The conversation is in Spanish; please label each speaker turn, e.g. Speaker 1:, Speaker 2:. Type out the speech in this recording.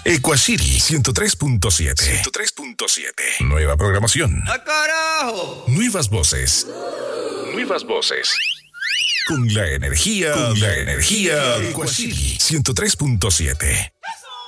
Speaker 1: Equashiri 103.7. 103.7. Nueva programación.
Speaker 2: ¡Ah, carajo!
Speaker 1: Nuevas voces. Nuevas voces. Con la energía de Equashiri 103.7.